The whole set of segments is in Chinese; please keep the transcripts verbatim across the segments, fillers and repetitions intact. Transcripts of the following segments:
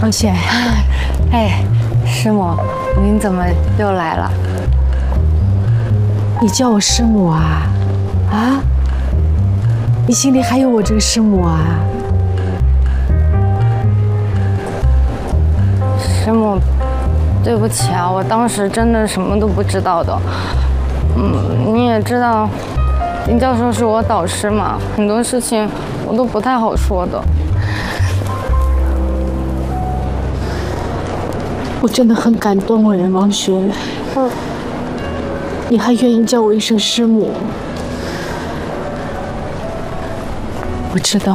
王贤， 哎，师母，您怎么又来了？ 你叫我师母啊？啊？你心里还有我这个师母啊？ 师母，对不起啊，我当时真的什么都不知道的。嗯，你也知道，林教授是我导师嘛，很多事情我都不太好说的。 我真的很感动哎，王璇。嗯，你还愿意叫我一声师母？我知道，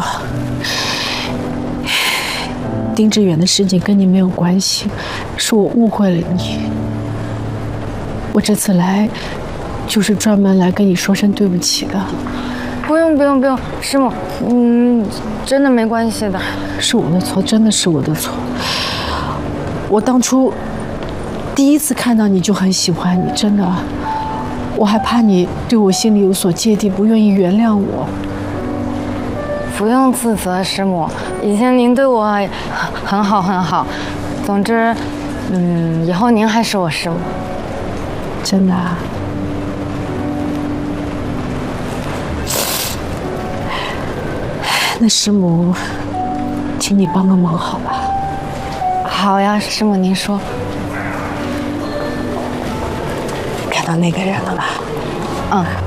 丁志远的事情跟你没有关系，是我误会了你。我这次来，就是专门来跟你说声对不起的。 不用不用不用，师母，嗯，真的没关系的。 是我的错，真的是我的错。我当初第一次看到你就很喜欢你，真的，我还怕你对我心里有所芥蒂，不愿意原谅我。 不用自责，师母，以前您对我很好很好。总之，嗯，以后您还是我师母。 真的啊？那师母，请你帮个忙好吧？ 好呀，师母，您说。 看到那个人了吧？ 嗯。